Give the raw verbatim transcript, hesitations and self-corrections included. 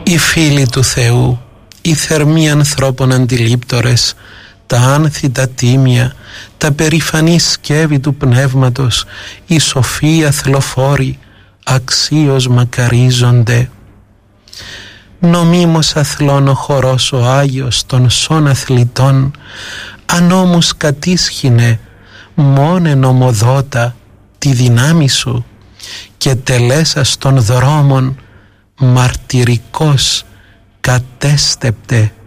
Οι φίλοι του Θεού, οι θερμοί ανθρώπων αντιλήπτορες, τα άνθητα τίμια, τα περηφανή σκεύη του πνεύματος, οι σοφοί αθλοφόροι, αξίως μακαρίζονται. Νομίμως αθλών ο χορός ο Άγιος των σών αθλητών, αν όμως κατήσχυνε μόνε νομοδότα τη δυνάμει σου και τελέσας των δρόμων μαρτυρικός κατέστεπτε